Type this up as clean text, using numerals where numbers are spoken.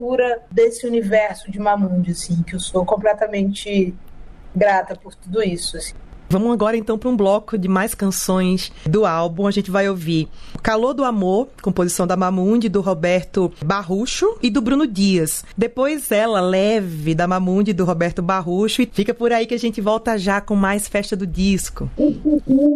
pura desse universo de Mamundi, assim, que eu sou completamente grata por tudo isso, assim. Vamos agora então para um bloco de mais canções do álbum. A gente vai ouvir O Calor do Amor, composição da Mamundi, do Roberto Barrucho e do Bruno Dias. Depois Ela Leve, da Mamundi, do Roberto Barrucho. E fica por aí que a gente volta já com mais Festa do Disco.